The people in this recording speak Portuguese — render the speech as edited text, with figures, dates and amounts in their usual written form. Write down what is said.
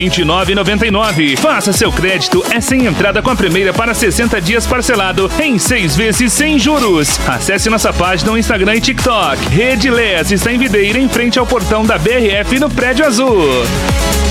29,99. Faça seu crédito, é sem entrada com a primeira para 60 dias parcelado em 6 vezes sem juros. Acesse nossa página no Instagram e TikTok. Rede Less está em Videira, em frente ao portão da BRF no Prédio Azul.